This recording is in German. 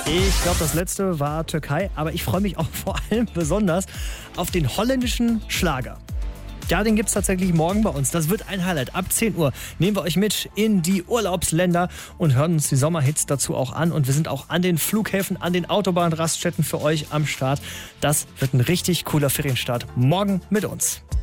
Ich glaube, das letzte war Türkei, aber ich freue mich auch vor allem besonders auf den holländischen Schlager. Ja, den gibt es tatsächlich morgen bei uns. Das wird ein Highlight. Ab 10 Uhr nehmen wir euch mit in die Urlaubsländer und hören uns die Sommerhits dazu auch an. Und wir sind auch an den Flughäfen, an den Autobahnraststätten für euch am Start. Das wird ein richtig cooler Ferienstart morgen mit uns.